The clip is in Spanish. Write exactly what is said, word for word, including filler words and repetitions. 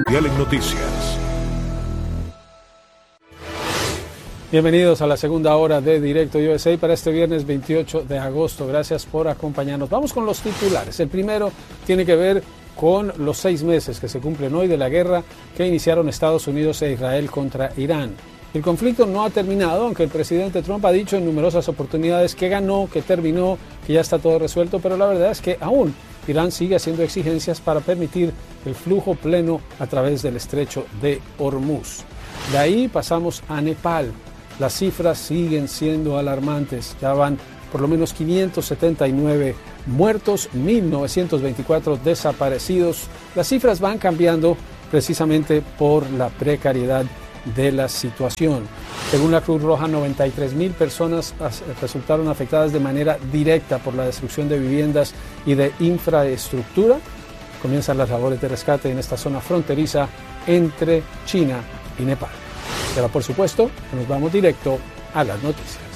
Mundial en Noticias. Bienvenidos a la segunda hora de Directo U S A para este viernes veintiocho de agosto. Gracias por acompañarnos. Vamos con los titulares. El primero tiene que ver con los seis meses que se cumplen hoy de la guerra que iniciaron Estados Unidos e Israel contra Irán. El conflicto no ha terminado, aunque el presidente Trump ha dicho en numerosas oportunidades que ganó, que terminó, que ya está todo resuelto, pero la verdad es que aún Irán sigue haciendo exigencias para permitir el flujo pleno a través del estrecho de Hormuz. De ahí pasamos a Nepal. Las cifras siguen siendo alarmantes. Ya van por lo menos quinientos setenta y nueve muertos, mil novecientos veinticuatro desaparecidos. Las cifras van cambiando precisamente por la precariedad de la situación. Según la Cruz Roja, noventa y tres mil personas resultaron afectadas de manera directa por la destrucción de viviendas y de infraestructura. Comienzan las labores de rescate en esta zona fronteriza entre China y Nepal. Y ahora, por supuesto, nos vamos directo a las noticias.